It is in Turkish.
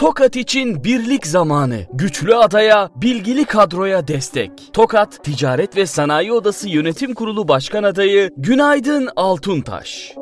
Tokat için birlik zamanı. Güçlü adaya, bilgili kadroya destek. Tokat Ticaret ve Sanayi Odası Yönetim Kurulu Başkan Adayı Günaydın Altuntaş.